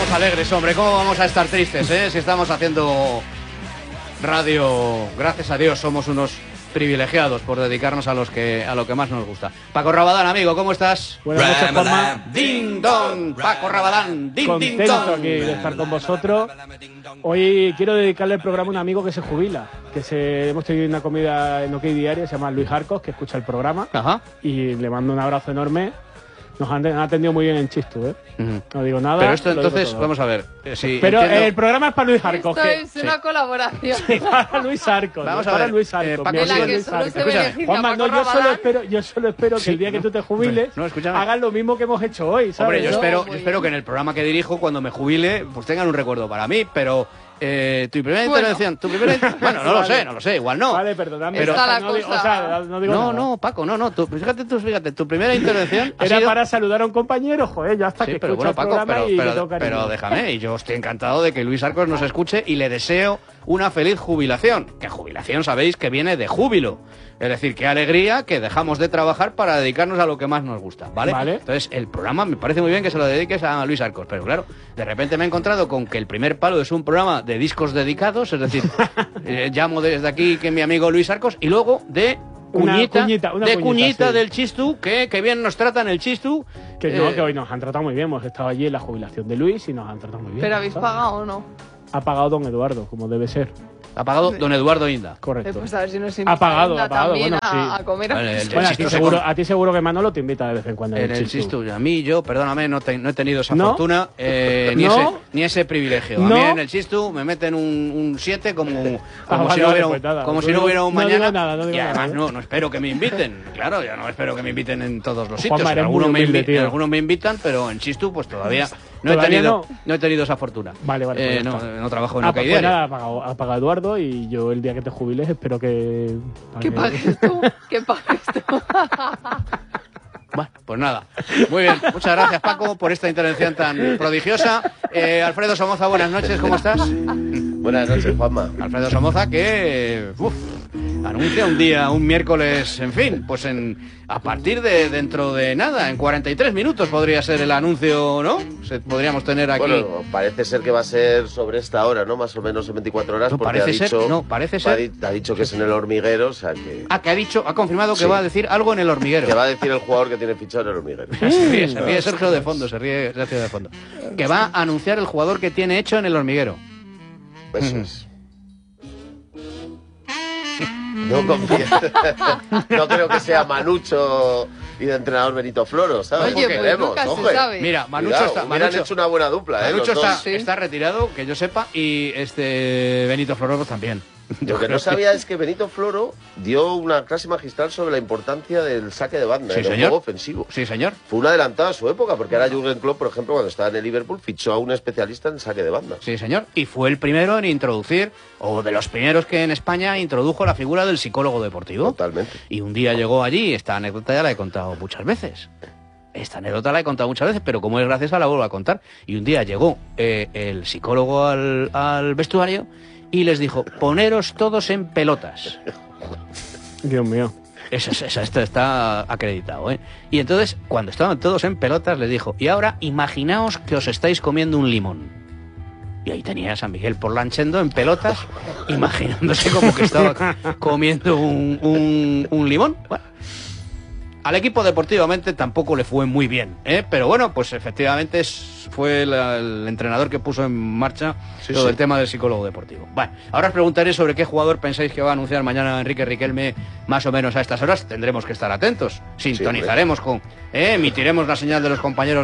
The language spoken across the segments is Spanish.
estamos alegres, hombre. ¿Cómo vamos a estar tristes, si estamos haciendo radio? Gracias a Dios somos unos privilegiados por dedicarnos a lo que más nos gusta. Paco Rabadán, amigo, ¿cómo estás? Buenas noches, Juanma. Ding dong, Paco Rabadán, ding ding Contento dong. aquí de estar con vosotros. Hoy quiero dedicarle el programa a un amigo que se jubila, hemos tenido una comida en OK Diario, se llama Luis Arcos, que escucha el programa. Ajá. Y le mando un abrazo enorme. Nos han atendido muy bien en Chistu, ¿eh? No digo nada. Pero esto lo digo entonces, todo. vamos a ver. Pero entiendo... el programa es para Luis Arcos. Esto es una colaboración. Sí, para Luis Arcos. Vamos no a para ver, Luis Arcos. Paco, mi amigo en la que Luis solo Arcos. se beneficia Juanma, Paco no, yo Rabadán. solo espero que el día que tú te jubiles No, escúchame. hagas lo mismo que hemos hecho hoy, ¿sabes? Hombre, yo espero bien. que en el programa que dirijo, cuando me jubile, pues tengan un recuerdo para mí, pero tu primera Bueno. intervención, bueno, no lo sé, igual no. Vale, perdóname. Pero- Está la no digo, cosa. o sea, no digo nada. No, Paco, no, fíjate, tu primera intervención ha Era sido... para saludar a un compañero, joder, ya hasta Sí, que pero escucha bueno, el Paco, programa y le tengo cariño. pero déjame, y yo estoy encantado de que Luis Arcos nos escuche y le deseo una feliz jubilación. Que jubilación sabéis que viene de júbilo. Es decir, qué alegría que dejamos de trabajar para dedicarnos a lo que más nos gusta, ¿vale? Vale. Entonces, el programa me parece muy bien que se lo dediques a Luis Arcos, pero claro, de repente me he encontrado con que el primer palo es un programa de discos dedicados, es decir, llamo desde aquí que mi amigo Luis Arcos, y luego de Una cuñita, cuñita, sí. del Chistu, que bien nos tratan el Chistu. Que hoy nos han tratado muy bien. Hemos estado allí en la jubilación de Luis y nos han tratado muy bien. ¿Pero habéis ¿sabes? pagado o no? Ha pagado don Eduardo, como debe ser. Ha pagado don Eduardo Inda. Correcto. Pues a ver si nos Ha pagado, invitan también bueno, a sí. comer. Vale, el Bueno, Chistu se a ti seguro que Manolo te invita de vez en cuando. En el Chistu. A mí, perdóname, no he tenido esa ¿No? fortuna, ni ese privilegio. A ¿No? mí en el Chistu me meten un 7 como vale, si no hubiera pues nada. como si no hubiera un No digo mañana. nada, no digo y además nada, ¿eh? no espero que me inviten. Claro, yo no espero que me inviten en todos los sitios. Juanma, En eres muy humilde, tío. algunos me invitan, pero en Chistu pues todavía ¿Todavía no he tenido esa fortuna. Vale, pues ya no, está. no trabajo en Ah, OK pues Diario. nada, ha pagado Eduardo y yo el día que te jubiles espero que... ¿Qué pagues tú? ¿Qué pagues tú? Bueno, pues nada. Muy bien. Muchas gracias, Paco, por esta intervención tan prodigiosa. Alfredo Somoza, buenas noches. ¿Cómo estás? Buenas noches, Juanma. Alfredo Somoza, que anuncia un miércoles, en fin, pues a partir de dentro de nada, en 43 minutos podría ser el anuncio, ¿no? Podríamos tener aquí... Bueno, parece ser que va a ser sobre esta hora, ¿no? Más o menos en 24 horas. No, porque parece ser. Ha dicho que es en el Hormiguero, o sea que... Ha confirmado que Sí. va a decir algo en el Hormiguero. Que va a decir el jugador que tiene fichado en el Hormiguero. Se ríe Sergio de fondo, se ríe Sergio de fondo. Que va a anunciar el jugador que tiene hecho en el Hormiguero. Eso es. No confío. No creo que sea Manucho y de entrenador Benito Floro, ¿sabes? Oye, pues Queremos, nunca se ojo. sabe. Mira, Manucho Cuidado, hubieran hecho una buena dupla, Manucho los dos. está retirado, que yo sepa, y Benito Floro pues, también. Lo que no sabía es que Benito Floro dio una clase magistral sobre la importancia del saque de banda Sí, en el señor. juego ofensivo. Sí, señor. Fue un adelantado a su época, porque ahora Jürgen Klopp, por ejemplo, cuando estaba en el Liverpool, fichó a un especialista en saque de banda. Sí, señor. Y fue el primero en introducir, o de los primeros que en España introdujo la figura del psicólogo deportivo. Totalmente. Y un día llegó allí, esta anécdota ya la he contado muchas veces. Pero como es graciosa la vuelvo a contar. Y un día llegó el psicólogo al vestuario y les dijo, poneros todos en pelotas. Dios mío. Esto está acreditado, ¿eh? Y entonces, cuando estaban todos en pelotas, les dijo, y ahora imaginaos que os estáis comiendo un limón. Y ahí tenía a San Miguel Porlanchendo en pelotas, imaginándose como que estaba comiendo un limón. Bueno, al equipo deportivamente tampoco le fue muy bien, ¿eh? Pero bueno, pues efectivamente fue el entrenador que puso en marcha todo el tema del psicólogo deportivo. Bueno, ahora os preguntaré sobre qué jugador pensáis que va a anunciar mañana Enrique Riquelme más o menos a estas horas. Tendremos que estar atentos. Sintonizaremos emitiremos la señal de los compañeros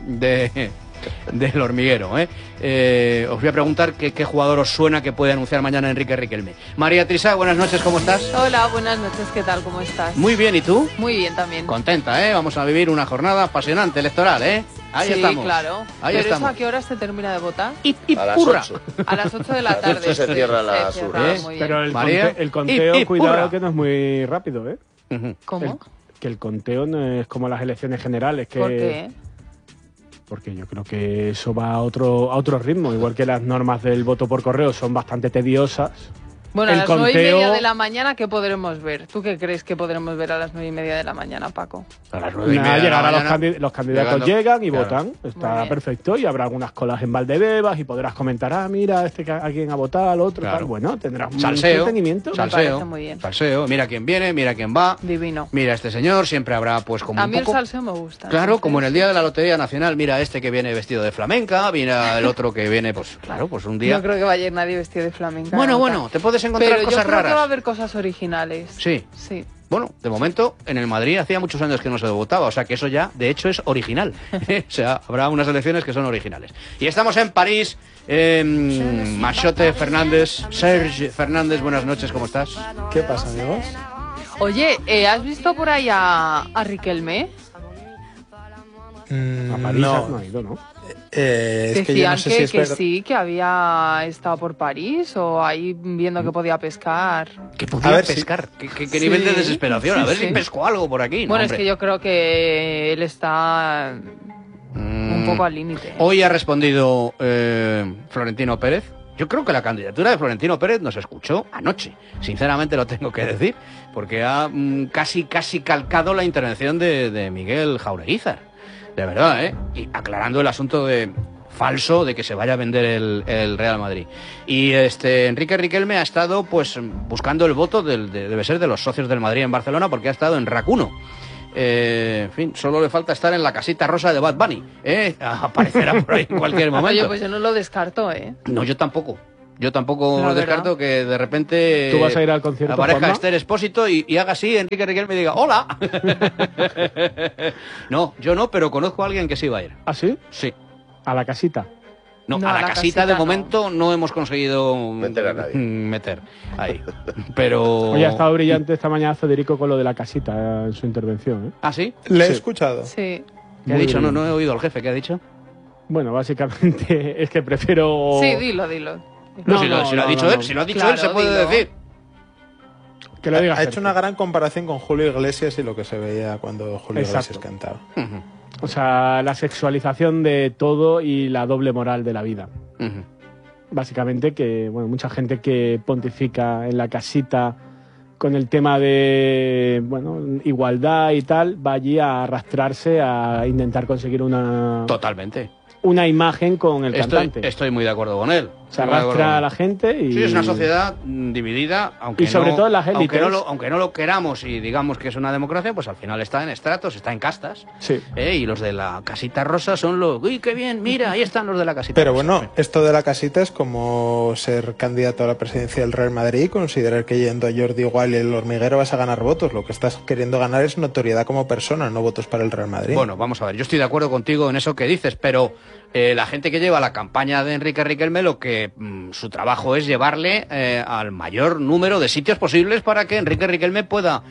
del Hormiguero, os voy a preguntar qué jugador os suena que puede anunciar mañana Enrique Riquelme. María Trisá, buenas noches, ¿cómo estás? Hola, buenas noches, ¿qué tal? ¿Cómo estás? Muy bien, ¿y tú? Muy bien también. Contenta, Vamos a vivir una jornada apasionante electoral, Ahí sí, estamos. claro. Ahí ¿Pero estamos. eso a qué hora se termina de votar? Y A las purra. 8. A las 8 de la tarde. Esto se cierra a las Se cierra, urnas. muy bien. Pero el, María, el conteo, y cuidado purra. que no es muy rápido, ¿eh? Ujú. ¿Cómo? Que el conteo no es como las elecciones generales. Que... ¿Por qué? Porque yo creo que eso va a otro ritmo. Igual que las normas del voto por correo son bastante tediosas, Bueno, a el las 9:30 conteo- de la mañana, ¿qué podremos ver? ¿Tú qué crees que podremos ver a las 9:30 de la mañana, Paco? A las 9:30 Nada, de la llegará los, mañana, los candidatos llegando. llegan y Claro. votan. Está Muy bien. perfecto. Y habrá algunas colas en Valdebebas y podrás comentar, mira, a quién ha votado, al otro. Claro. Tal. Bueno, tendrás un Salseo. entretenimiento. Sal- parece muy bien. Salseo. Mira quién viene, mira quién va. Divino. Mira este señor, siempre habrá pues como A un mí el poco... salseo me gusta. Claro, Entonces, como en el día de la Lotería Nacional, mira este que viene vestido de flamenca, mira el otro que viene, pues claro, pues un día... No creo que vaya a ir nadie vestido de flamenca. Bueno, a votar. bueno, te puedes encontrar Pero yo cosas creo que va a raras. haber cosas originales. Sí. Sí. Bueno, de momento en el Madrid hacía muchos años que no se votaba, o sea que eso ya, de hecho, es original. O sea, habrá unas elecciones que son originales. Y estamos en París. Machote Fernández, Serge Fernández, buenas noches, ¿cómo estás? ¿Qué pasa, amigos? Oye, ¿has visto por ahí a Riquelme? A París no ha ido, ¿no? Es que yo Decían no sé si es que verdad. sí, que había estado por París o ahí viendo que podía pescar. Que A podía ver, sí. pescar. ¿Qué Sí, nivel de desesperación? sí, A ver sí. si pesco algo por aquí. No, Bueno, es hombre. que yo creo que él está un poco al límite. Hoy ha respondido Florentino Pérez. Yo creo que la candidatura de Florentino Pérez nos escuchó anoche. Sinceramente lo tengo que decir, porque ha casi calcado la intervención de Miguel Jaureguizar. De verdad, ¿eh? Y aclarando el asunto de falso de que se vaya a vender el Real Madrid. Y Enrique Riquelme ha estado pues buscando el voto debe ser de los socios del Madrid en Barcelona, porque ha estado en RAC 1. En fin, solo le falta estar en la casita rosa de Bad Bunny, ¿eh? Aparecerá por ahí en cualquier momento. Oye, pues yo no lo descarto, ¿eh? No, yo tampoco. Yo tampoco La verdad. descarto que de repente ¿Tú vas a ir al concierto, aparezca Juanma? Esther Expósito y haga así, Enrique Riquelme y diga ¡hola! No, yo no, pero conozco a alguien que sí va a ir. ¿Ah, sí? Sí. A la casita. No, No, a la casita de no. momento no hemos conseguido Meter a nadie. meter ahí. Pero... Hoy ha estado brillante esta mañana Federico con lo de la casita en su intervención. ¿eh? ¿Ah, sí? Le he Sí. escuchado. Sí. ¿Qué ha Muy dicho? No, brillante. no he oído al jefe. ¿Qué ha dicho? Bueno, básicamente es que prefiero... Sí, dilo. No, No, si, no, si lo ha no, dicho no, él, no. si lo ha dicho Claro, él, se puede dilo. decir. Que lo diga Ha hecho Sergio. una gran comparación con Julio Iglesias y lo que se veía cuando Julio Exacto. Iglesias cantaba. Ujú, O sea, la sexualización de todo y la doble moral de la vida. ujú. Básicamente que, bueno, mucha gente que pontifica en la casita con el tema de, bueno, igualdad y tal, va allí a arrastrarse a intentar conseguir Totalmente. una imagen con el cantante. Estoy muy de acuerdo con él. Se Estoy muy de acuerdo arrastra con a él. la gente y... Sí, es una sociedad dividida, aunque Y sobre no, todo en las élites. aunque no lo queramos y digamos que es una democracia, pues al final está en estratos, está en castas. Sí. Y los de la casita rosa son los... ¡Uy, qué bien! Mira, ahí están los de la casita Pero rosa. bueno, esto de la casita es como ser candidato a la presidencia del Real Madrid y considerar que yendo a Jordi Wild y el hormiguero vas a ganar votos. Lo que estás queriendo ganar es notoriedad como persona, no votos para el Real Madrid. Bueno, vamos a ver, yo estoy de acuerdo contigo en eso que dices, pero la gente que lleva la campaña de Enrique Riquelme, lo que su trabajo es llevarle al mayor número de sitios posibles para que Enrique Riquelme pueda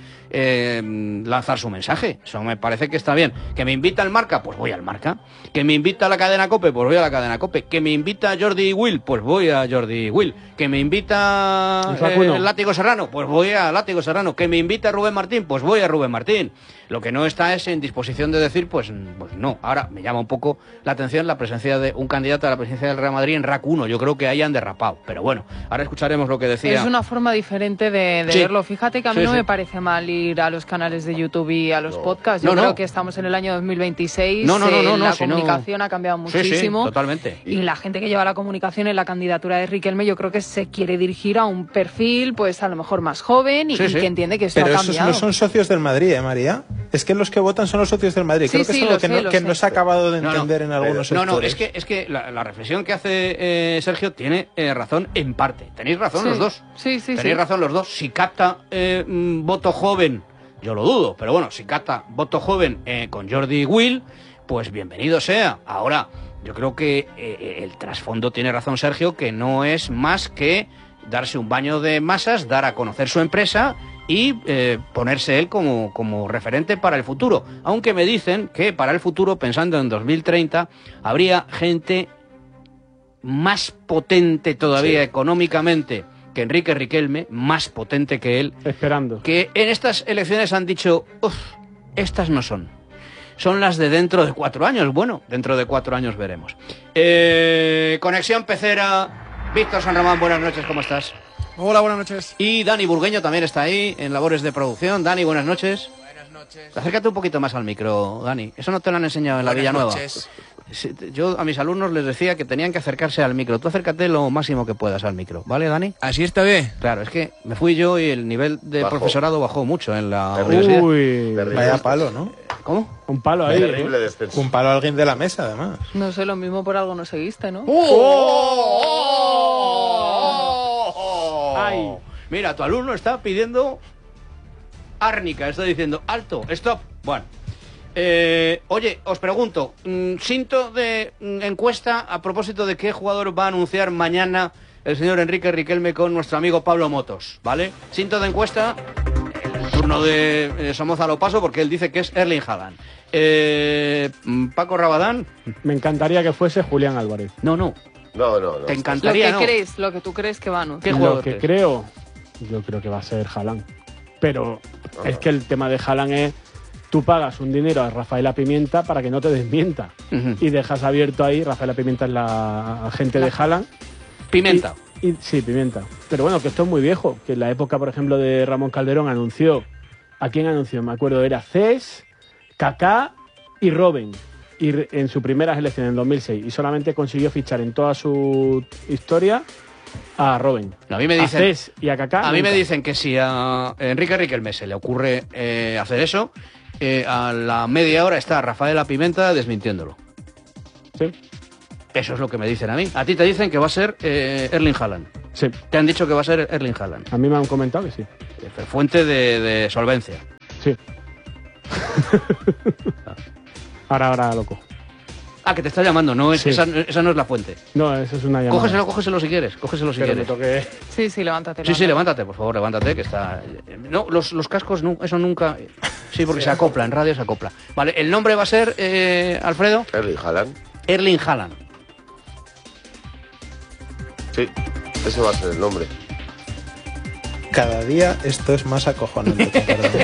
lanzar su mensaje. Eso me parece que está bien. ¿Que me invita al Marca? Pues voy al Marca. ¿Que me invita a la cadena COPE? Pues voy a la cadena COPE. ¿Que me invita a Jordi Will? Pues voy a Jordi Will. ¿Que me invita El Facundo. el Látigo Serrano? Pues voy a Látigo Serrano. ¿Que me invita a Rubén Martín? Pues voy a Rubén Martín. Lo que no está es en disposición de decir, pues no. Ahora me llama un poco la atención la presencia de un candidato a la presidencia del Real Madrid en RAC 1. Yo creo que ahí han derrapado. Pero bueno, ahora escucharemos lo que decía. Es una forma diferente de Sí. verlo. Fíjate que a mí Sí, no sí. me parece mal ir a los canales de YouTube y a los No. podcasts. Yo No, creo no. que estamos en el año 2026. No, La si no- comunicación ha cambiado Sí, sí, muchísimo. totalmente. Y la gente que lleva la comunicación en la candidatura de Riquelme, yo creo que se quiere dirigir a un perfil, pues a lo mejor más joven y, Sí, y sí. que entiende que esto Pero ha esos cambiado. no son socios del Madrid, María. Es que los que votan son los socios del Madrid. Sí, Creo que sí, es lo algo que, sé, no, lo que sé. no se ha acabado de No, no. entender en algunos No, sectores. es que la reflexión que hace Sergio tiene razón en parte. Tenéis razón Sí. los dos. Sí, sí, Tenéis sí. razón los dos. Si capta voto joven, yo lo dudo, pero bueno, si capta voto joven con Jordi Will, pues bienvenido sea. Ahora, yo creo que el trasfondo tiene razón Sergio, que no es más que darse un baño de masas, dar a conocer su empresa y ponerse él como referente para el futuro. Aunque me dicen que para el futuro, pensando en 2030, habría gente más potente todavía económicamente que Enrique Riquelme, más potente que él, Esperando. que en estas elecciones han dicho, uff, estas no son. Son las de dentro de 4 años. Bueno, dentro de 4 años veremos. Conexión Pecera. Víctor San Román, buenas noches, ¿cómo estás? Hola, buenas noches. Y Dani Burgueño también está ahí en labores de producción. Dani, buenas noches. Buenas noches. Acércate un poquito más al micro, Dani. Eso no te lo han enseñado en la Villanueva. Sí, yo a mis alumnos les decía que tenían que acercarse al micro. Tú acércate lo máximo que puedas al micro, ¿vale, Dani? ¿Así está bien? Claro, es que me fui yo y el nivel de Bajó. profesorado bajó mucho en la universidad. Uy, Terrible. Vaya palo, ¿no? ¿Cómo? un palo ahí. Terrible descenso. Un palo a alguien de la mesa, además. No sé, lo mismo por algo no seguiste, ¿no? Ay. Mira, tu alumno está pidiendo árnica, está diciendo alto, stop. Bueno, oye, os pregunto, cinto de encuesta a propósito de qué jugador va a anunciar mañana el señor Enrique Riquelme con nuestro amigo Pablo Motos, ¿vale? Cinto de encuesta, el turno de Somoza lo paso porque él dice que es Erling Haaland. Paco Rabadán, Me encantaría que fuese Julián Álvarez. no, No. te Lo encantaría, que ¿no? crees, lo que tú crees que va a ¿Qué anunciar. jugador Lo que crees? creo, yo creo que va a ser Haaland. Pero es que el tema de Haaland es, tú pagas un dinero a Rafaela Pimienta para que no te desmienta. Ujú. Y dejas abierto ahí, Rafaela Pimienta es la agente de Haaland. Pimenta. Sí, Pimienta. Pero bueno, que esto es muy viejo. Que en la época, por ejemplo, de Ramón Calderón anunció... ¿A quién anunció? Me acuerdo, era Cés, Kaká y Robben. Y en su primera elección en 2006. Y solamente consiguió fichar en toda su historia a Robben. A mí me dicen- A Cés y a Kaká. A mí me nunca. dicen que si a Enrique Riquelme se le ocurre hacer eso, a la media hora está Rafaela Pimenta desmintiéndolo. Sí, Eso es lo que me dicen a mí. A ti te dicen que va a ser Erling Haaland. sí. Te han dicho que va a ser Erling Haaland. A mí me han comentado que sí. Fuente de solvencia. Sí. ahora loco. Ah, que te está llamando. No, Sí. esa no es la fuente. No, eso es una llamada. Cógeselo si quieres. Cógeselo si Pero me quieres. toque... Sí, sí, levántate. Sí, levántate, por favor, levántate, que está... No, los cascos, no, eso nunca... Sí, porque se acopla, en radio se acopla. Vale, el nombre va a ser, Alfredo, Erling Haaland. Erling Haaland. Sí, ese va a ser el nombre. Cada día esto es más acojonante, con perdón.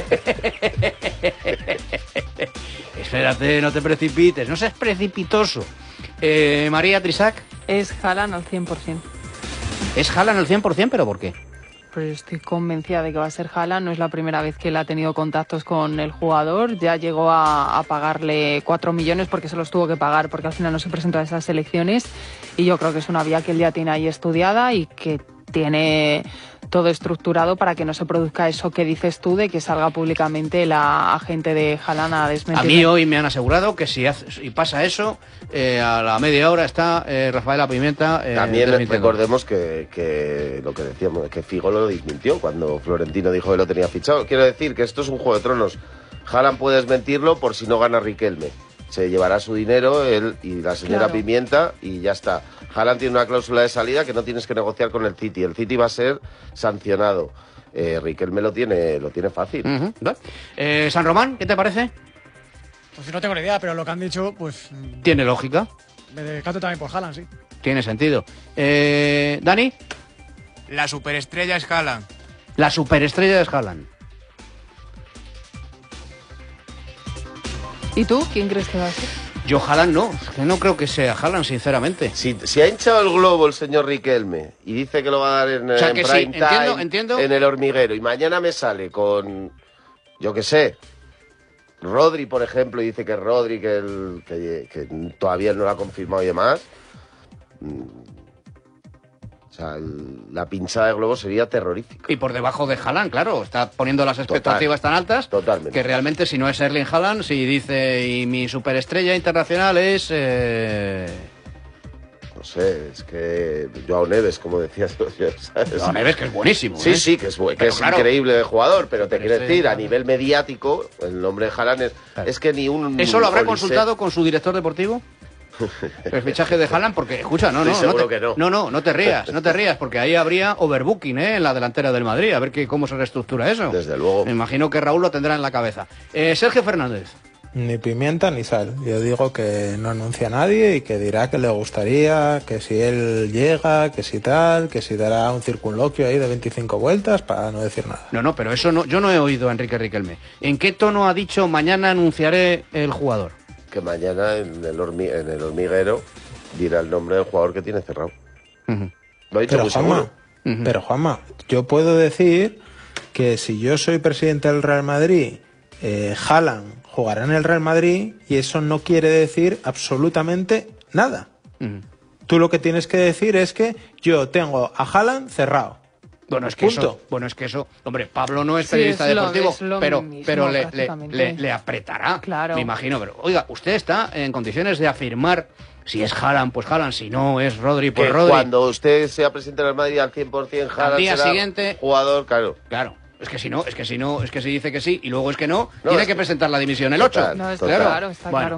Espérate, no te precipites, no seas precipitoso. María Trisac, Es Haaland al 100%. es Haaland al 100%, ¿pero por qué? Pues estoy convencida de que va a ser Haaland. No es la primera vez que él ha tenido contactos con el jugador. Ya llegó a pagarle 4 millones porque se los tuvo que pagar porque al final no se presentó a esas elecciones. Y yo creo que es una vía que él ya tiene ahí estudiada y que tiene todo estructurado para que no se produzca eso que dices tú de que salga públicamente la agente de Haaland a desmentir. A mí hoy me han asegurado que si pasa eso, a la media hora está Rafaela Pimienta. También desmintiendo. recordemos que lo que decíamos, que Figo lo desmintió cuando Florentino dijo que lo tenía fichado. Quiero decir que esto es un Juego de Tronos. Haaland puede desmentirlo por si no gana Riquelme. Se llevará su dinero él y la señora Claro. Pimienta y ya está. Haaland tiene una cláusula de salida que no tienes que negociar con el City. El City va a ser sancionado. Riquelme lo tiene fácil. Ujú, ¿vale? San Román, ¿qué te parece? Pues no tengo ni idea, pero lo que han dicho, pues Tiene lógica, me decanto también por Haaland, sí. tiene sentido. Dani, La superestrella es Haaland. la superestrella es Haaland. ¿Y tú? ¿Quién crees que va a ser? Yo Haaland no, es que no creo que sea Haaland, sinceramente. Si ha hinchado el globo el señor Riquelme y dice que lo va a dar en, O sea, en que sí, prime time, entiendo. en el hormiguero, y mañana me sale con, yo qué sé, Rodri, por ejemplo, y dice que es Rodri, que todavía no lo ha confirmado y demás. O sea, la pinchada de globo sería terrorífica. Y por debajo de Haaland, claro, está poniendo las expectativas tan altas Totalmente. que realmente si no es Erling Haaland, si dice y mi superestrella internacional es... No sé, es que Joao Neves, como decías. ¿Sabes? Joao Neves, que es buenísimo. Sí, ¿eh? sí, que Pero es claro, increíble de jugador, pero te quiero este- decir, a nivel mediático, el nombre de Haaland es que ni un... ¿Eso lo habrá Olise- consultado con su director deportivo? El fichaje de Haaland, porque, escucha, Estoy seguro te, que no. no te rías, porque ahí habría overbooking, en la delantera del Madrid, a ver cómo se reestructura eso. Desde luego. Me imagino que Raúl lo tendrá en la cabeza. Sergio Fernández. Ni pimienta ni sal. Yo digo que no anuncia a nadie y que dirá que le gustaría, que si él llega, que si tal, que si dará un circunloquio ahí de 25 vueltas para no decir nada. No, pero eso no, yo no he oído a Enrique Riquelme. ¿En qué tono ha dicho mañana anunciaré el jugador? Que mañana en el hormiguero dirá el nombre del jugador que tiene cerrado. Ujú. Lo ha dicho Pero muy Juanma, seguro. Pero Juanma, yo puedo decir que si yo soy presidente del Real Madrid, Haaland jugará en el Real Madrid y eso no quiere decir absolutamente nada. Tú lo que tienes que decir es que yo tengo a Haaland cerrado. Bueno, es que eso, hombre, Pablo no es periodista deportivo, pero le apretará, claro. Me imagino. Pero, oiga, usted está en condiciones de afirmar si es Haaland, pues Haaland, si no es Rodri, pues Rodri. Cuando usted sea presidente del Madrid al 100%, Haaland al día será siguiente, jugador, claro. Es que si dice que sí y luego es que no, tiene que presentar la dimisión el 8. No, está claro, está claro.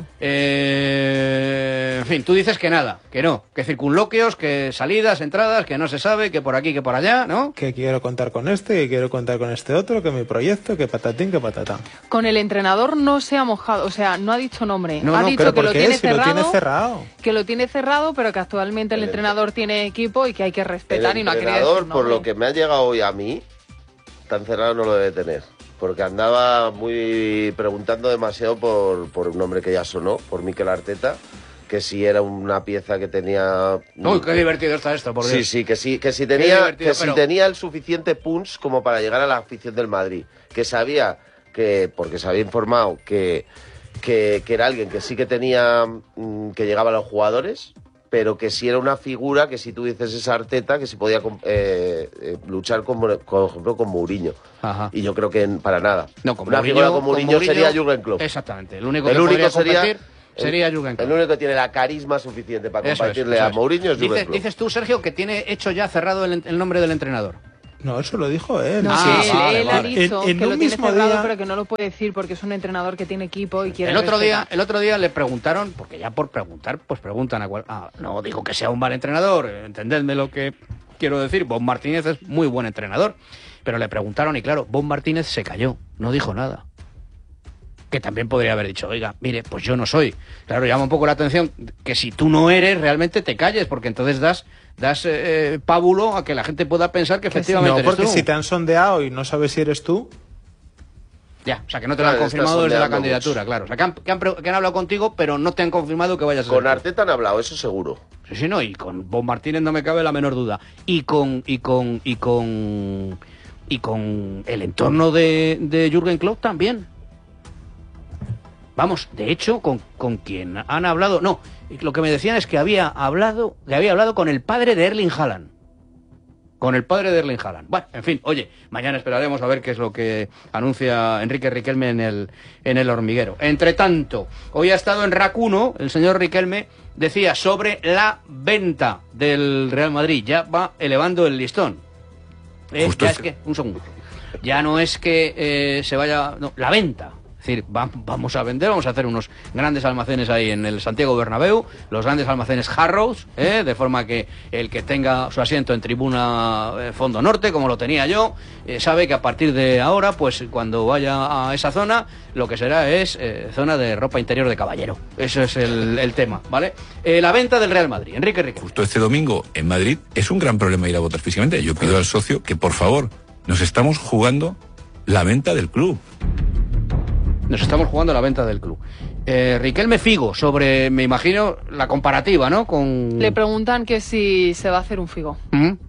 En fin, tú dices que nada, que no, que circunloquios, que salidas, entradas, que no se sabe, que por aquí, que por allá, ¿no? Que quiero contar con este, que quiero contar con este otro, que mi proyecto, que patatín, que patatán. Con el entrenador no se ha mojado, o sea, no ha dicho nombre. Ha dicho pero que lo tiene si cerrado. Lo tiene cerrado. Que lo tiene cerrado, pero que actualmente el entrenador tiene equipo y que hay que respetar y no ha querido decir nombre. Por lo que me ha llegado hoy a mí, tan cerrado no lo debe tener, porque andaba muy preguntando demasiado por un nombre que ya sonó, por Mikel Arteta, que si era una pieza que tenía... Uy, qué divertido está esto, por Dios. Sí, que si tenía el suficiente punch como para llegar a la afición del Madrid, que sabía que, porque se había informado que era alguien que sí que tenía, que llegaba a los jugadores, pero que si era una figura, que si tú dices esa Arteta, que si podía luchar por ejemplo con Mourinho. Ajá. Y yo creo que para nada. No, con una Mourinho, figura con Mourinho sería Jürgen Klopp. Exactamente, el único que podría competir sería Jürgen Klopp. El único que tiene la carisma suficiente para compartirle a Mourinho es Jürgen Klopp. Dices tú, Sergio, que tiene hecho ya cerrado el nombre del entrenador. No, eso lo dijo él. No, él ha dicho en que un lo tiene mismo cerrado, día... pero que no lo puede decir porque es un entrenador que tiene equipo y quiere El otro día le preguntaron, porque ya por preguntar, pues preguntan a cuál... no digo que sea un mal entrenador, entendedme lo que quiero decir. Bob Martínez es muy buen entrenador, pero le preguntaron y claro, Bob Martínez se calló, no dijo nada. Que también podría haber dicho, oiga, mire, pues yo no soy. Claro, llama un poco la atención que si tú no eres, realmente te calles, porque entonces das pábulo a que la gente pueda pensar que efectivamente eres tú. No, porque si te han sondeado y no sabes si eres tú... Ya, o sea, que no te lo han confirmado desde la candidatura, mucho. Claro. O sea, que han hablado contigo, pero no te han confirmado que vayas a ser. Con Arteta han hablado, eso seguro. Sí, no, y con Bob Martínez no me cabe la menor duda. Y con el entorno de Jürgen Klopp también. Vamos, de hecho, con quien han hablado... No, lo que me decían es que había hablado con el padre de Erling Haaland. Con el padre de Erling Haaland. Bueno, en fin, oye, mañana esperaremos a ver qué es lo que anuncia Enrique Riquelme en el hormiguero. Entre tanto, hoy ha estado en RAC 1, el señor Riquelme decía sobre la venta del Real Madrid. Ya va elevando el listón. Ya es que, un segundo. Ya no es que se vaya... No, la venta. Es decir, vamos a vender, vamos a hacer unos grandes almacenes ahí en el Santiago Bernabéu, los grandes almacenes Harrods, de forma que el que tenga su asiento en tribuna fondo norte, como lo tenía yo, sabe que a partir de ahora, pues cuando vaya a esa zona, lo que será es zona de ropa interior de caballero. Eso es el tema, ¿vale? La venta del Real Madrid, Enrique Riquelme. Justo este domingo en Madrid es un gran problema ir a votar físicamente. Yo pido al socio que, por favor, nos estamos jugando la venta del club. Nos estamos jugando la venta del club. Riquelme Figo, sobre, me imagino, la comparativa, ¿no? Le preguntan que si se va a hacer un Figo.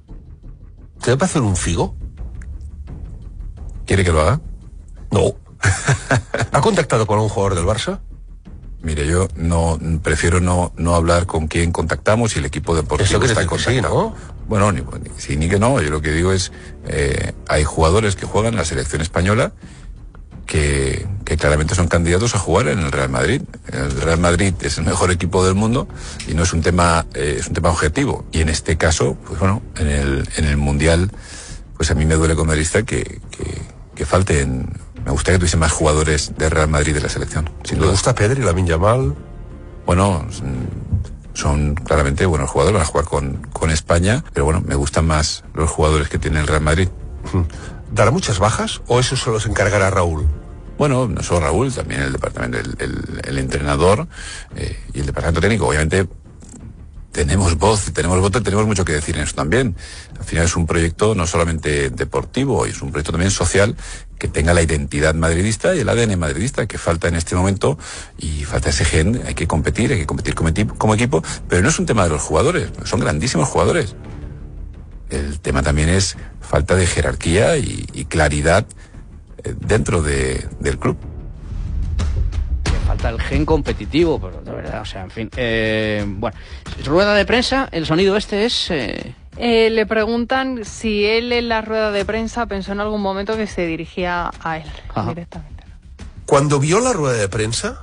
¿Se va a hacer un Figo? ¿Quiere que lo haga? No. ¿Ha contactado con un jugador del Barça? Mire, yo prefiero no hablar con quién contactamos y el equipo deportivo está en contacto. Sí, ¿no? Bueno, ni que no. Yo lo que digo es, hay jugadores que juegan en la selección española que claramente son candidatos a jugar en el Real Madrid. El Real Madrid es el mejor equipo del mundo y no es un tema objetivo. Y en este caso, pues bueno, en el Mundial, pues a mí me duele como madridista que falten. Me gustaría que tuviese más jugadores de Real Madrid de la selección. ¿Le gusta Pedri, Lamine Yamal? Bueno, son claramente buenos jugadores, van a jugar con España, pero bueno, me gustan más los jugadores que tiene el Real Madrid. ¿Dará muchas bajas o eso solo se encargará Raúl? Bueno, no solo Raúl, también el departamento, el entrenador y el departamento técnico. Obviamente tenemos voz, tenemos voto y tenemos mucho que decir en eso también. Al final es un proyecto no solamente deportivo, es un proyecto también social que tenga la identidad madridista y el ADN madridista que falta en este momento y falta ese gen. Hay que competir como equipo, pero no es un tema de los jugadores, son grandísimos jugadores. El tema también es falta de jerarquía y claridad dentro del club. Falta el gen competitivo, pero de verdad, o sea, en fin. Bueno, rueda de prensa, el sonido este es... Le preguntan si él en la rueda de prensa pensó en algún momento que se dirigía a él directamente. Cuando vio la rueda de prensa,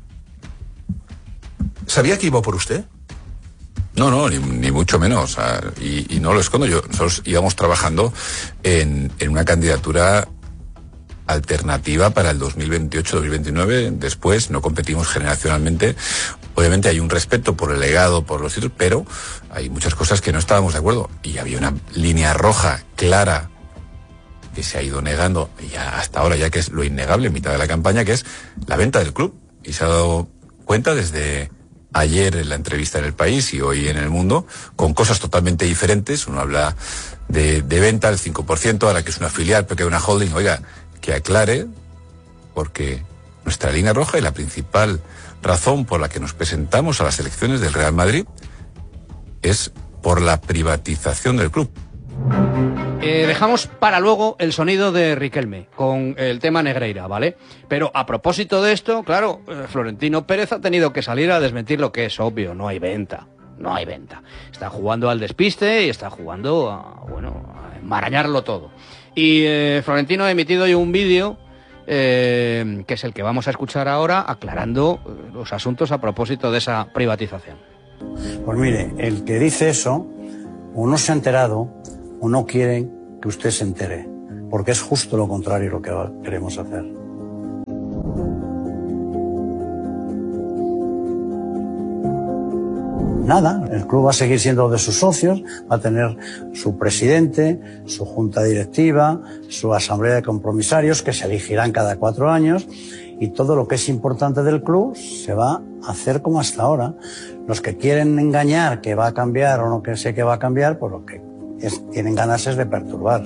¿sabía que iba por usted? No, ni mucho menos. Y no lo escondo. Nosotros íbamos trabajando en una candidatura alternativa para el 2028-2029. Después no competimos generacionalmente. Obviamente hay un respeto por el legado, por los títulos, pero hay muchas cosas que no estábamos de acuerdo. Y había una línea roja clara que se ha ido negando ya hasta ahora, ya que es lo innegable en mitad de la campaña, que es la venta del club. Y se ha dado cuenta desde ayer en la entrevista en El País y hoy en El Mundo, con cosas totalmente diferentes. Uno habla de venta del 5%, ahora que es una filial, pero que es una holding. Oiga, que aclare, porque nuestra línea roja y la principal razón por la que nos presentamos a las elecciones del Real Madrid es por la privatización del club. Dejamos para luego el sonido de Riquelme con el tema Negreira, ¿vale? Pero a propósito de esto, claro, Florentino Pérez ha tenido que salir a desmentir lo que es obvio: no hay venta. No hay venta. Está jugando al despiste y está jugando a enmarañarlo todo. Y Florentino ha emitido hoy un vídeo que es el que vamos a escuchar ahora, aclarando los asuntos a propósito de esa privatización. Pues mire, el que dice eso o no se ha enterado o no quiere que usted se entere, porque es justo lo contrario lo que queremos hacer. Nada, el club va a seguir siendo de sus socios, va a tener su presidente, su junta directiva, su asamblea de compromisarios que se elegirán cada 4 años, y todo lo que es importante del club se va a hacer como hasta ahora. Los que quieren engañar que va a cambiar o no que sé que va a cambiar, pues lo que tienen ganas es de perturbar.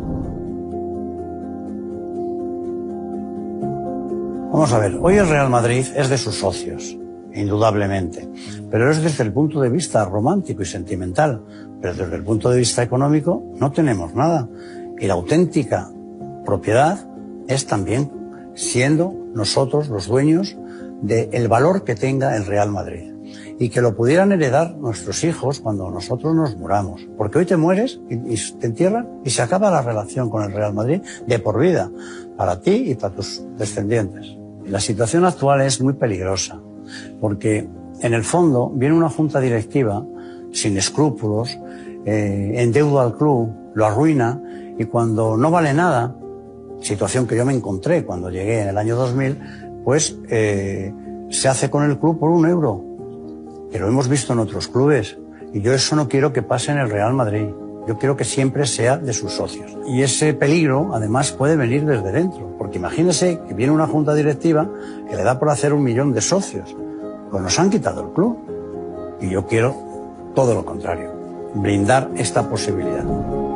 Vamos a ver, hoy el Real Madrid es de sus socios, indudablemente, pero es desde el punto de vista romántico y sentimental, pero desde el punto de vista económico no tenemos nada, y la auténtica propiedad es también siendo nosotros los dueños del valor que tenga el Real Madrid, y que lo pudieran heredar nuestros hijos cuando nosotros nos muramos, porque hoy te mueres y te entierran y se acaba la relación con el Real Madrid de por vida, para ti y para tus descendientes. Y la situación actual es muy peligrosa, porque en el fondo viene una junta directiva sin escrúpulos, endeuda al club, lo arruina, y cuando no vale nada, situación que yo me encontré cuando llegué en el año 2000, pues se hace con el club por €1, que lo hemos visto en otros clubes, y yo eso no quiero que pase en el Real Madrid. Yo quiero que siempre sea de sus socios. Y ese peligro, además, puede venir desde dentro. Porque imagínese que viene una junta directiva que le da por hacer 1 millón de socios. Pues nos han quitado el club. Y yo quiero todo lo contrario. Brindar esta posibilidad.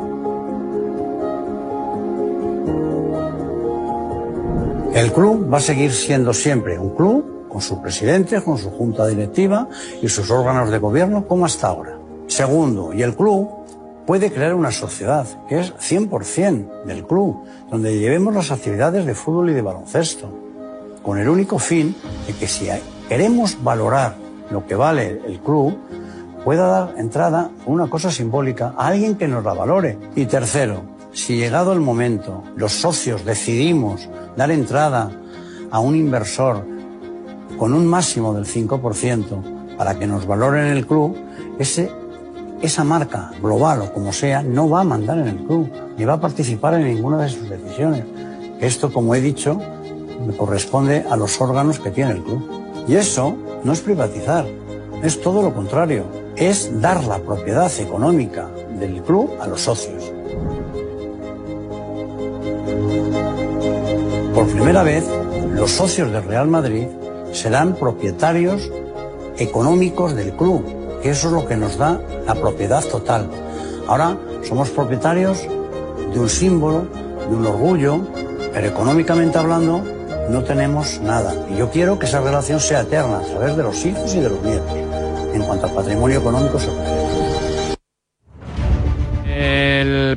El club va a seguir siendo siempre un club, con su presidente, con su junta directiva y sus órganos de gobierno, como hasta ahora. Segundo, y el club puede crear una sociedad que es 100% del club, donde llevemos las actividades de fútbol y de baloncesto, con el único fin de que si queremos valorar lo que vale el club, pueda dar entrada una cosa simbólica a alguien que nos la valore. Y tercero, si llegado el momento los socios decidimos dar entrada a un inversor con un máximo del 5% para que nos valoren el club, esa marca global o como sea no va a mandar en el club ni va a participar en ninguna de sus decisiones. Esto, como he dicho, me corresponde a los órganos que tiene el club. Y eso no es privatizar, es todo lo contrario, es dar la propiedad económica del club a los socios. Por primera vez, los socios del Real Madrid serán propietarios económicos del club, que eso es lo que nos da la propiedad total. Ahora somos propietarios de un símbolo, de un orgullo, pero económicamente hablando no tenemos nada. Y yo quiero que esa relación sea eterna a través de los hijos y de los nietos, en cuanto al patrimonio económico se refiere.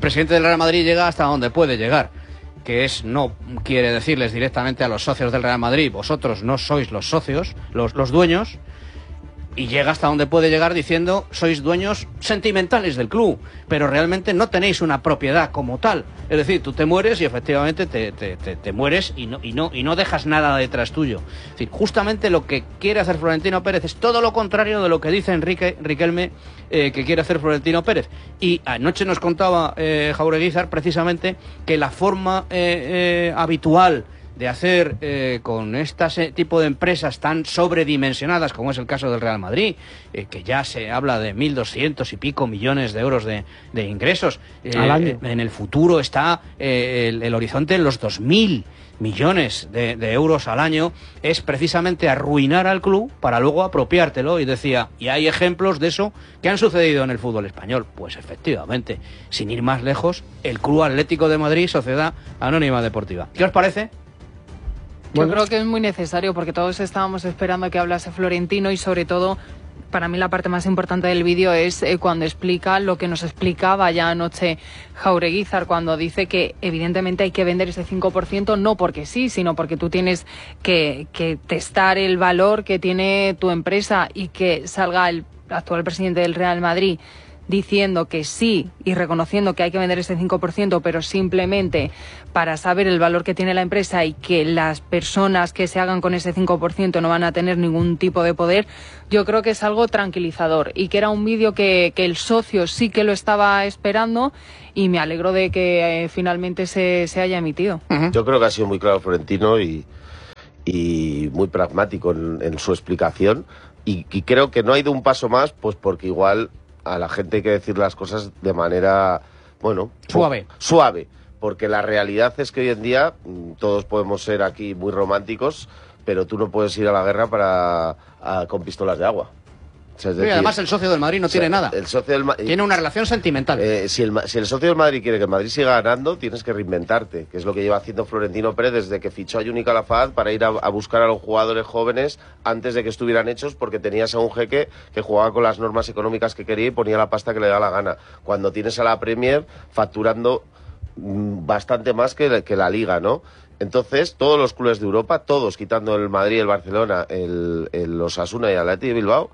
presidente del Real Madrid llega hasta donde puede llegar, que es, no quiere decirles directamente a los socios del Real Madrid, vosotros no sois los socios, los dueños, y llega hasta donde puede llegar diciendo sois dueños sentimentales del club, pero realmente no tenéis una propiedad como tal. Es decir, tú te mueres y efectivamente te mueres y no dejas nada detrás tuyo. Es decir, justamente lo que quiere hacer Florentino Pérez es todo lo contrario de lo que dice Riquelme que quiere hacer Florentino Pérez. Y anoche nos contaba Jaureguizar precisamente que la forma habitual de hacer con este tipo de empresas tan sobredimensionadas como es el caso del Real Madrid, que ya se habla de 1.200 y pico millones de euros de ingresos, al año. En el futuro está el horizonte en los 2.000 millones de euros al año, es precisamente arruinar al club para luego apropiártelo. Y decía, y hay ejemplos de eso que han sucedido en el fútbol español. Pues efectivamente, sin ir más lejos, el Club Atlético de Madrid, Sociedad Anónima Deportiva. ¿Qué os parece? Yo creo que es muy necesario porque todos estábamos esperando que hablase Florentino y sobre todo, para mí la parte más importante del vídeo es cuando explica lo que nos explicaba ya anoche Jaureguizar, cuando dice que evidentemente hay que vender ese 5% no porque sí, sino porque tú tienes que testar el valor que tiene tu empresa, y que salga el actual presidente del Real Madrid diciendo que sí y reconociendo que hay que vender ese 5%, pero simplemente para saber el valor que tiene la empresa y que las personas que se hagan con ese 5% no van a tener ningún tipo de poder, yo creo que es algo tranquilizador y que era un vídeo que el socio sí que lo estaba esperando, y me alegro de que finalmente se haya emitido. Yo creo que ha sido muy claro Florentino y muy pragmático en su explicación, y creo que no ha ido un paso más, pues porque igual a la gente hay que decir las cosas de manera, bueno, suave, porque la realidad es que hoy en día todos podemos ser aquí muy románticos, pero tú no puedes ir a la guerra con pistolas de agua. O sea, es decir, además el socio del Madrid no tiene nada. El socio del tiene una relación sentimental. Si el socio del Madrid quiere que el Madrid siga ganando, tienes que reinventarte, que es lo que lleva haciendo Florentino Pérez desde que fichó a Juni Calafat para ir a buscar a los jugadores jóvenes antes de que estuvieran hechos, porque tenías a un jeque que jugaba con las normas económicas que quería y ponía la pasta que le da la gana. Cuando tienes a la Premier facturando bastante más que la Liga, ¿no? Entonces, todos los clubes de Europa, todos, quitando el Madrid, el Barcelona, el Osasuna y el Athletic de Bilbao,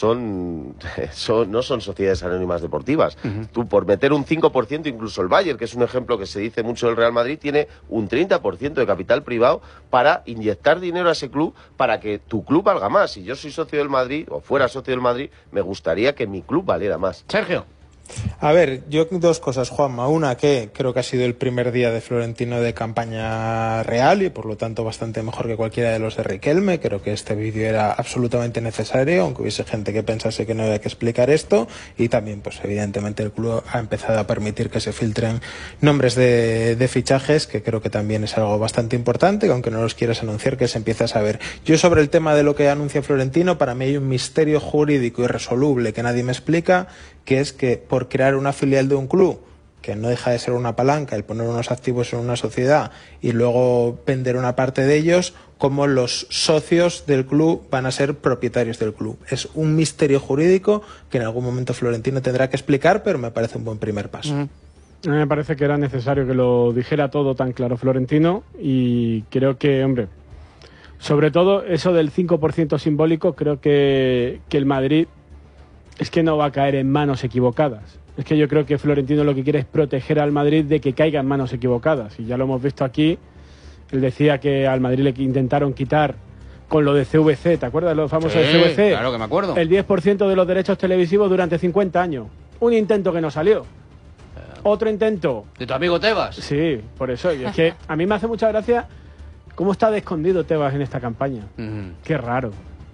no son sociedades anónimas deportivas. Tú, por meter un 5%, incluso el Bayern, que es un ejemplo que se dice mucho del Real Madrid, tiene un 30% de capital privado para inyectar dinero a ese club para que tu club valga más. Si yo soy socio del Madrid, o fuera socio del Madrid, me gustaría que mi club valiera más. Sergio. A ver, yo dos cosas, Juanma. Una, que creo que ha sido el primer día de Florentino de campaña real y por lo tanto bastante mejor que cualquiera de los de Riquelme. Creo que este vídeo era absolutamente necesario, aunque hubiese gente que pensase que no había que explicar esto. Y también, pues evidentemente el club ha empezado a permitir que se filtren nombres de fichajes, que creo que también es algo bastante importante, que aunque no los quieras anunciar, que se empiece a saber. Yo, sobre el tema de lo que anuncia Florentino, para mí hay un misterio jurídico irresoluble que nadie me explica, que es que por crear una filial de un club, que no deja de ser una palanca, el poner unos activos en una sociedad y luego vender una parte de ellos, como los socios del club van a ser propietarios del club. Es un misterio jurídico que en algún momento Florentino tendrá que explicar, pero me parece un buen primer paso. A mí me parece que era necesario que lo dijera todo tan claro Florentino, y creo que, hombre, sobre todo eso del 5% simbólico, creo que el Madrid es que no va a caer en manos equivocadas. Es que yo creo que Florentino lo que quiere es proteger al Madrid de que caiga en manos equivocadas. Y ya lo hemos visto aquí. Él decía que al Madrid le intentaron quitar con lo de CVC. ¿Te acuerdas de lo famoso de CVC? Claro que me acuerdo. El 10% de los derechos televisivos durante 50 años. Un intento que no salió. Otro intento. ¿De tu amigo Tebas? Sí, por eso. Y es que a mí me hace mucha gracia cómo está de escondido Tebas en esta campaña. Qué raro.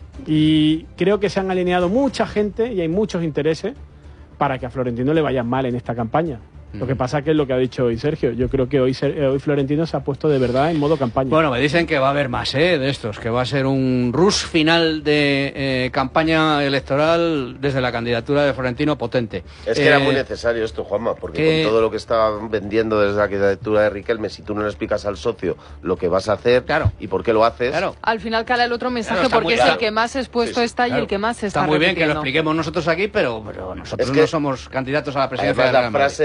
Y creo que se han alineado mucha gente y hay muchos intereses para que a Florentino le vaya mal en esta campaña. Lo que pasa que es lo que ha dicho hoy Sergio. Yo creo que hoy Florentino se ha puesto de verdad en modo campaña. Bueno, me dicen que va a haber más de estos, que va a ser un rush final de campaña electoral desde la candidatura de Florentino potente. Es que era muy necesario esto, Juanma, porque con todo lo que estaban vendiendo desde la candidatura de Riquelme, si tú no le explicas al socio lo que vas a hacer y por qué lo haces... Al final cala el otro mensaje, porque es el que más expuesto está y el que más está muy bien repitiendo. que lo expliquemos nosotros aquí, pero nosotros no somos candidatos a la presidencia de la frase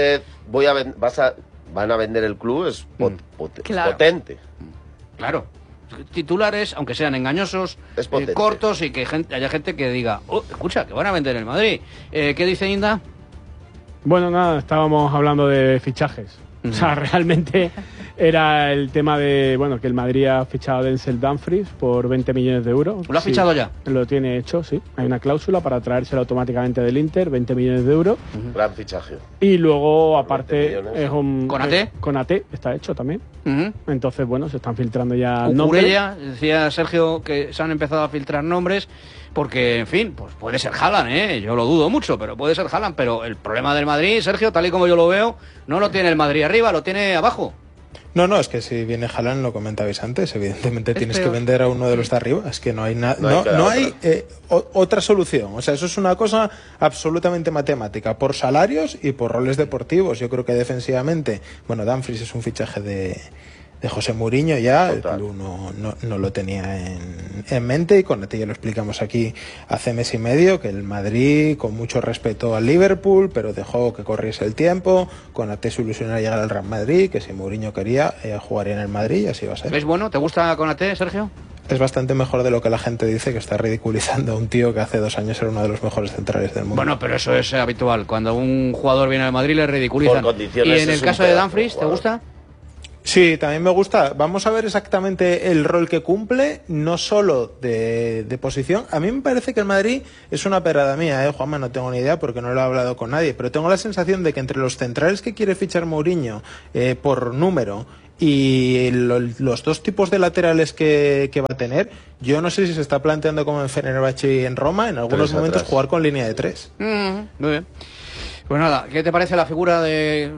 van a vender el club, es Claro. potente. Claro. Titulares, aunque sean engañosos, Es potente. cortos y que haya gente que diga, escucha, que van a vender el Madrid. ¿Qué dice Inda? Bueno, nada, estábamos hablando de fichajes. O sea, realmente era el tema de, bueno, que el Madrid ha fichado a Denzel Dumfries por 20 millones de euros. ¿Lo ha fichado ya? Lo tiene hecho, sí. Hay una cláusula para traérselo automáticamente del Inter, 20 millones de euros. Gran fichaje. Y luego, aparte, 20 es un... ¿Konaté? Konaté está hecho también. Uh-huh. Entonces, bueno, se están filtrando ya nombres. Cucurella, decía Sergio que se han empezado a filtrar nombres porque, en fin, pues puede ser Haaland, ¿eh? Yo lo dudo mucho, pero puede ser Haaland. Pero el problema del Madrid, Sergio, tal y como yo lo veo, no lo tiene el Madrid arriba, lo tiene abajo. No, es que si viene Haaland, lo comentabais antes, evidentemente tienes peor. que vender a uno de los de arriba, es que no hay nada, No hay otra solución, o sea, eso es una cosa absolutamente matemática, por salarios y por roles deportivos. Yo creo que defensivamente, bueno, Dumfries es un fichaje de José Mourinho ya, el Total. club no lo tenía en mente, y con Konaté ya lo explicamos aquí hace mes y medio, que el Madrid, con mucho respeto al Liverpool, pero dejó que corriese el tiempo. Konaté se ilusionó a llegar al Real Madrid, que si Mourinho quería, jugaría en el Madrid, y así va a ser. ¿Ves bueno? ¿Te gusta Konaté, Sergio? Es bastante mejor de lo que la gente dice, que está ridiculizando a un tío que hace 2 años era uno de los mejores centrales del mundo. Bueno, pero eso es habitual. Cuando un jugador viene al Madrid le ridiculizan. Por condiciones ¿Y en el es un caso de pedazo Dumfries, de te jugador. gusta? Sí, también me gusta. Vamos a ver exactamente el rol que cumple, no solo de posición. A mí me parece que el Madrid es una perrada mía, Juanma, no tengo ni idea porque no lo he hablado con nadie, pero tengo la sensación de que entre los centrales que quiere fichar Mourinho por número y los dos tipos de laterales que va a tener, yo no sé si se está planteando como en Fenerbahce y en Roma, en algunos 3 momentos atrás. jugar con línea de 3. Muy bien. Pues nada, ¿qué te parece la figura de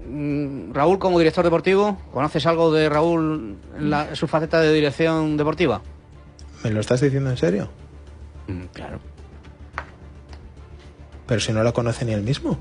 Raúl como director deportivo? ¿Conoces algo de Raúl en su faceta de dirección deportiva? ¿Me lo estás diciendo en serio? Claro. Pero si no lo conoce ni él mismo.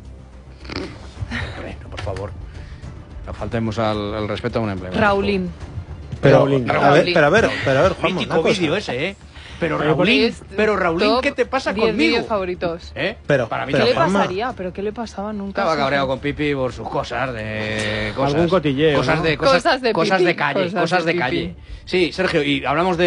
Bueno, por favor. No faltemos al respeto a un empleado. Raulín. Pero, Raulín. a ver, Juanma, Mítico una cosa. vídeo ese, ¿eh? Pero Es Raulín, top ¿qué te pasa 10 conmigo? vídeos favoritos. ¿Eh? Pero- Para mí ¿Qué pero le Juanma- pasaría? ¿Pero qué le pasaba nunca? estaba se cabreado fue. con Pipi por sus cosas de cosas. Algún cotilleo, Cosas ¿no? de Cosas de cosas Pipi, de calle, cosas cosas de de calle. Pipi. Sí, Sergio, y hablamos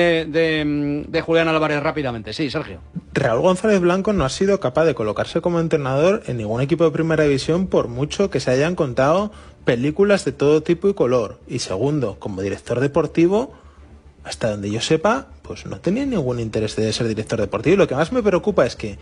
de Julián Álvarez rápidamente. Sí, Sergio. Raúl González Blanco no ha sido capaz de colocarse como entrenador en ningún equipo de primera división por mucho que se hayan contado películas de todo tipo y color. Y segundo, como director deportivo, hasta donde yo sepa, pues no tenía ningún interés de ser director deportivo. Y lo que más me preocupa es que,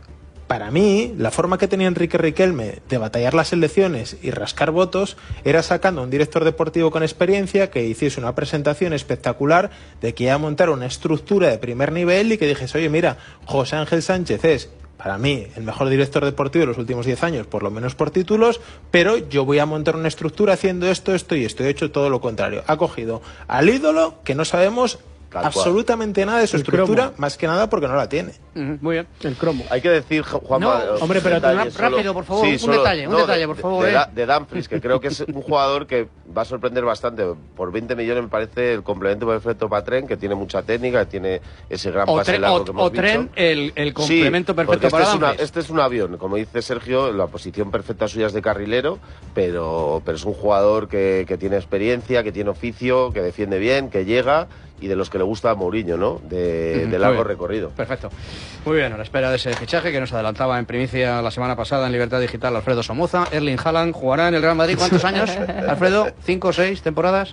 para mí, la forma que tenía Enrique Riquelme de batallar las elecciones y rascar votos era sacando a un director deportivo con experiencia que hiciese una presentación espectacular de que iba a montar una estructura de primer nivel y que dijese, oye, mira, José Ángel Sánchez es, para mí, el mejor director deportivo de los últimos 10 años, por lo menos por títulos, pero yo voy a montar una estructura haciendo esto y esto. He hecho todo lo contrario. Ha cogido al ídolo que no sabemos Tal cual. absolutamente nada de su El estructura, cromo. más que nada porque no la tiene. Muy bien. El cromo. Hay que decir, Juanma... No, hombre, pero detalle rápido, por favor, un detalle, por favor, De Dumfries, que creo que es un jugador que va a sorprender bastante. Por 20 millones me parece el complemento perfecto para Tren, que tiene mucha técnica, que tiene ese gran pase largo que hemos Tren, dicho. el complemento Sí, perfecto porque para este es, Dumfries. este es un avión, como dice Sergio, la posición perfecta suya es de carrilero, pero es un jugador que tiene experiencia, que tiene oficio, que defiende bien, que llega y de los que le gusta a Mourinho, ¿no? De Muy largo bien. recorrido. Perfecto. Muy bien, a la espera de ese fichaje que nos adelantaba en primicia la semana pasada en Libertad Digital Alfredo Somoza. Erling Haaland jugará en el Real Madrid. ¿Cuántos años, Alfredo? ¿5 o 6 temporadas?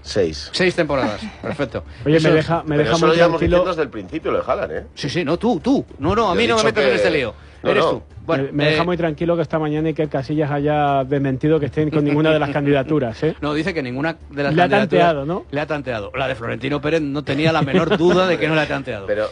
6. 6 temporadas. Perfecto. Oye, Eso- me deja Pero eso muy lo llevamos tranquilo. diciendo desde el principio, lo de Haaland, ¿eh? Sí, no, tú. No, a Yo mí he no me dicho metas en que- este lío. No, Eres no. tú. Bueno, me deja muy tranquilo que esta mañana Iker Casillas haya desmentido que estén con ninguna de las candidaturas, ¿eh? No, dice que ninguna de las Le ha candidaturas tanteado, ¿no? Le ha tanteado. La de Florentino Pérez no tenía la menor duda de que no le ha tanteado. Pero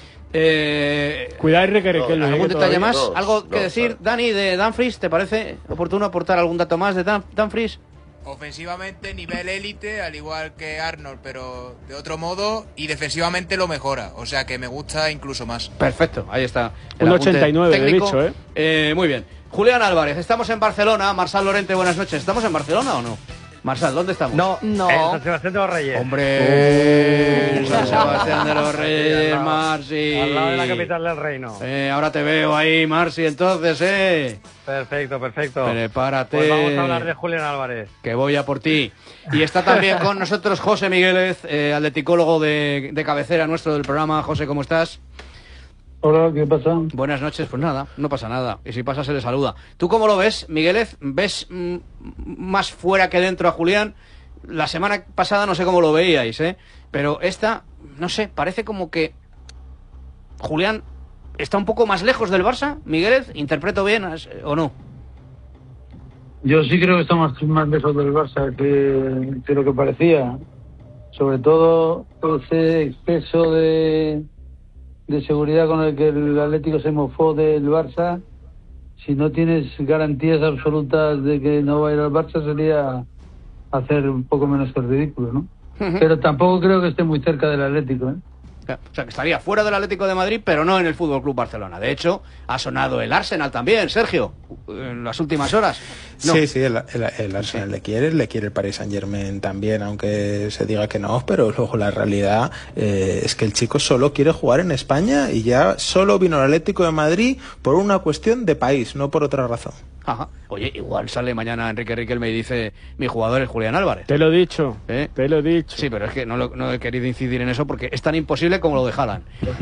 Cuidado, Enrique No, Riquelme. ¿Algún que detalle todavía- más? No, ¿Algo que no, decir, claro. Dani, de Dumfries? ¿Te parece oportuno aportar algún dato más de Dumfries? Ofensivamente nivel élite, al igual que Arnold, pero de otro modo, y defensivamente lo mejora, o sea que me gusta incluso más. Perfecto, ahí está. el Un apunte 89 de técnico. bicho, Muy bien. Julián Álvarez, estamos en Barcelona. Marsal Lorente, buenas noches. ¿Estamos en Barcelona o no? Marsal, ¿dónde estamos? No, No. en San Sebastián de los Reyes. Hombre, San Sebastián de los Reyes, Marci. Al lado de la capital del reino. Ahora te veo ahí, Marci, entonces, Perfecto. Prepárate. Pues vamos a hablar de Julián Álvarez. Que voy a por ti. Y está también con nosotros José Miguélez, atleticólogo de cabecera nuestro del programa. José, ¿cómo estás? Hola, ¿qué pasa? Buenas noches, pues nada, no pasa nada. Y si pasa, se le saluda. ¿Tú cómo lo ves, Miguélez? ¿Ves más fuera que dentro a Julián? La semana pasada no sé cómo lo veíais, pero esta, no sé, parece como que Julián está un poco más lejos del Barça. Miguélez, ¿interpreto bien o no? Yo sí creo que está más lejos del Barça que lo que parecía. Sobre todo ese exceso de seguridad con el que el Atlético se mofó del Barça. Si no tienes garantías absolutas de que no va a ir al Barça, sería hacer un poco menos que el ridículo, ¿no? Pero tampoco creo que esté muy cerca del Atlético, O sea, que estaría fuera del Atlético de Madrid, pero no en el Fútbol Club Barcelona. De hecho, ha sonado el Arsenal también, Sergio, en las últimas horas. No. Sí, el Arsenal le quiere el Paris Saint-Germain también, aunque se diga que no, pero luego la realidad es que el chico solo quiere jugar en España y ya solo vino al Atlético de Madrid por una cuestión de país, no por otra razón. Ajá. Oye, igual sale mañana Enrique Riquelme y dice, mi jugador es Julián Álvarez. Te lo he dicho, te lo he dicho. Sí, pero es que no he querido incidir en eso porque es tan imposible como lo de Haaland.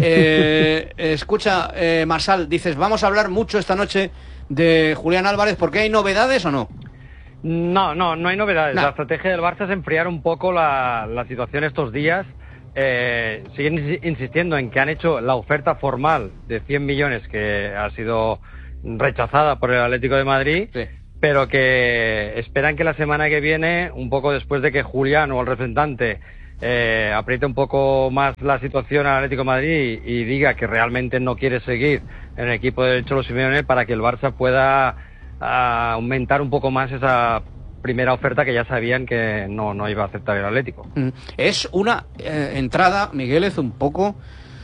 Escucha, Marsal, dices, vamos a hablar mucho esta noche de Julián Álvarez, ¿porque hay novedades o no? No hay novedades. La estrategia del Barça es enfriar un poco la situación estos días. Siguen insistiendo en que han hecho la oferta formal de 100 millones que ha sido rechazada por el Atlético de Madrid, sí, pero que esperan que la semana que viene, un poco después de que Julián o el representante apriete un poco más la situación al Atlético de Madrid y diga que realmente no quiere seguir en el equipo del Cholo Simeone, para que el Barça pueda aumentar un poco más esa primera oferta que ya sabían que no iba a aceptar el Atlético. Es una entrada, Miguélez, un poco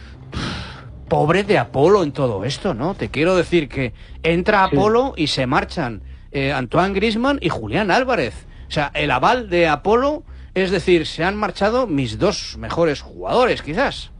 pobre de Apolo en todo esto, ¿no? Te quiero decir que entra Apolo y se marchan Antoine Griezmann y Julián Álvarez. O sea, el aval de Apolo, es decir, se han marchado mis dos mejores jugadores, quizás.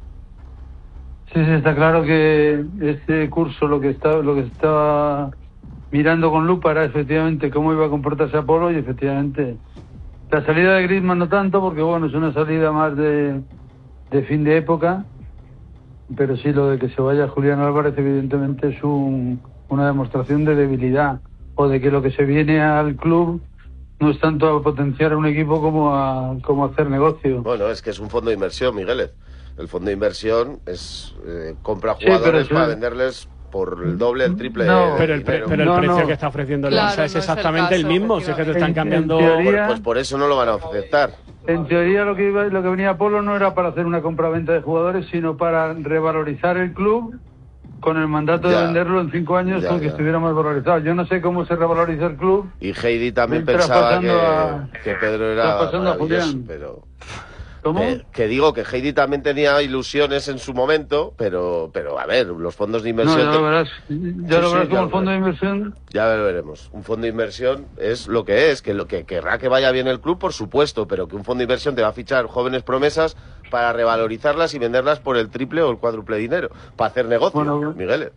Sí, está claro que este curso lo que estaba mirando con lupa era efectivamente cómo iba a comportarse Apolo, y efectivamente la salida de Griezmann no tanto, porque bueno, es una salida más de fin de época. Pero sí, lo de que se vaya Julián Álvarez evidentemente es una demostración de debilidad, o de que lo que se viene al club no es tanto a potenciar a un equipo como a hacer negocio. Bueno, es que es un fondo de inversión, Migueles. El fondo de inversión es compra jugadores para venderles por el doble, el triple. Pero el precio que está ofreciendo el Barça es exactamente el mismo. Si es que te están cambiando. Pues por eso no lo van a aceptar. En teoría lo que venía Polo no era para hacer una compra-venta de jugadores, sino para revalorizar el club, con el mandato de venderlo en 5 años con que estuviera más valorizado. Yo no sé cómo se revaloriza el club. Y Heidi también pensaba que Pedro era maravilloso, pero... ¿Cómo? Que digo que Heidi también tenía ilusiones en su momento, pero a ver, los fondos de inversión... No, ya lo verás como el fondo de inversión... Ya lo veremos. Un fondo de inversión es lo que es, que lo que querrá que vaya bien el club, por supuesto, pero que un fondo de inversión te va a fichar jóvenes promesas para revalorizarlas y venderlas por el triple o el cuádruple dinero, para hacer negocio, Miguel.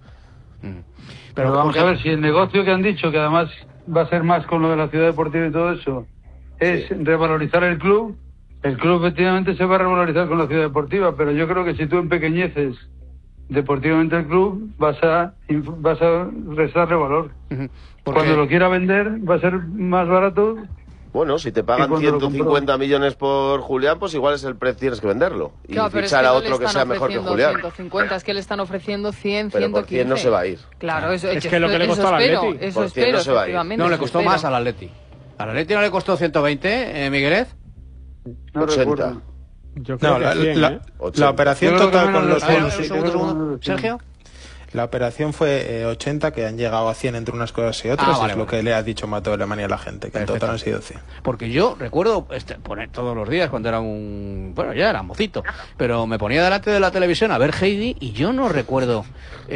Pero vamos a ver, si el negocio que han dicho, que además va a ser más con lo de la ciudad deportiva y todo eso, es revalorizar el club efectivamente se va a revalorizar con la ciudad deportiva, pero yo creo que si tú empequeñeces deportivamente el club, vas a restarle valor. Cuando lo quiera vender, va a ser más barato. Bueno, si te pagan 150 millones por Julián, pues igual es el precio, tienes que venderlo. Y fichar a otro que sea mejor que Julián. 150, es que le están ofreciendo 100, pero 115. Por 100 no se va a ir. Claro, es que lo que le costó al Atleti. Eso espero, no se va a ir. No, le costó más al Atleti. ¿Al Atleti no le costó 120, Miguelez? No 80. Yo creo que 100, la operación total con los fondos. ¿Sergio? La operación fue 80, que han llegado a 100 entre unas cosas y otras, vale, es lo que le ha dicho Mato de Alemania a la gente, que en total han sido 100. Porque yo recuerdo poner todos los días cuando era bueno, ya era mocito, pero me ponía delante de la televisión a ver Heidi y yo no recuerdo,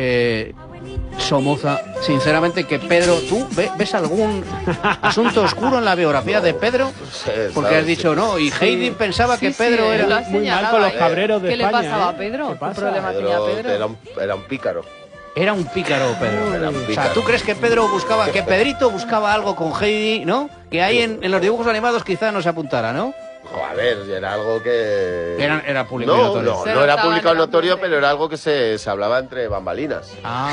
Somoza, sinceramente, que Pedro, ¿tú ves algún asunto oscuro en la biografía de Pedro? Porque has dicho, no, y Heidi pensaba que Pedro era muy mal con los cabreros de ¿Qué España. le pasaba a Pedro? ¿Qué problema tenía Pedro? Era un pícaro. Era un pícaro, Pedro. Era un O sea, pícaro. ¿tú crees que Pedrito buscaba algo con Heidi, ¿no? Que ahí en los dibujos animados quizá no se apuntara, ¿no? A ver, era algo que... Era público y notorio. No era público y notorio, pero era algo que se hablaba entre bambalinas.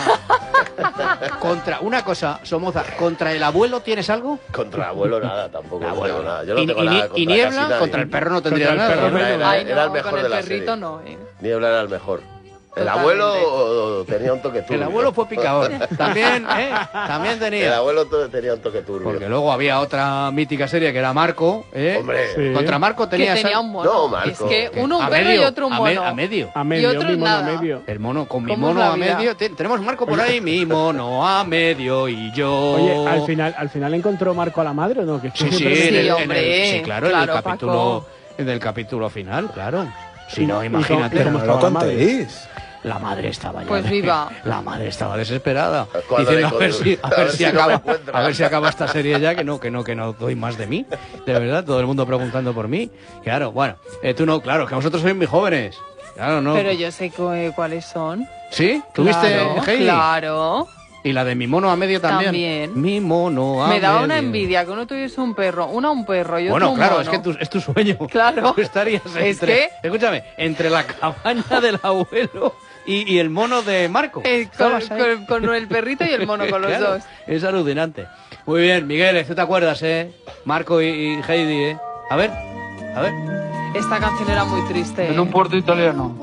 Contra una cosa, Somoza, ¿contra el abuelo tienes algo? Contra el abuelo nada, tampoco. Abuelo, nada. Yo no tengo nada contra y casi Niebla, nadie. contra el perro no tendría Contra el nada. perro Ay, era el no, mejor con de el la perrito serie. no, Niebla era el mejor. El Totalmente. abuelo tenía un toque turbio. El abuelo fue picador. También tenía. El abuelo tenía un toque turbio. Porque luego había otra mítica serie que era Marco, ¿eh? Hombre. Sí. Contra Marco Que tenía tenía un mono. No, Marco. Es que uno un a perro medio, y otro un mono. a medio. A medio, Y otros mi mono nada. a medio. El mono, con mi ¿Cómo es mono la a vida? medio. Tenemos Marco por ahí, mi mono a medio y yo. Oye, al final encontró Marco a la madre, ¿o no? Que Sí, siempre sí, me- hombre. sí, claro, Claro, en el capítulo final, claro. Si Y- no, y imagínate. cómo No lo estaba la madre. contéis. La madre estaba ya. Pues viva. La madre estaba desesperada. Cuando Diciendo le a ver si a ver si no me acaba. encuentra. A ver si acaba esta serie ya, que no doy más de mí. De verdad, todo el mundo preguntando por mí. Claro, bueno, tú no, claro, que vosotros sois muy jóvenes. Claro, no. Pero yo sé cuáles son. ¿Sí? ¿Tuviste Claro, Heidi? claro. Y la de mi mono a medio también. También. Mi mono a medio. Me daba una envidia que uno tuviese un perro, un perro y otro Bueno, un claro, mono. es que es tu sueño. Claro. Tú estarías Es entre, que- escúchame, entre la cabaña del abuelo y el mono de Marco. Con, Estabas ahí. con el perrito y el mono, con los Claro, dos. Es alucinante. Muy bien, Miguel, ¿tú te acuerdas, Marco y Heidi, A ver. Esta canción era muy triste. En un puerto italiano.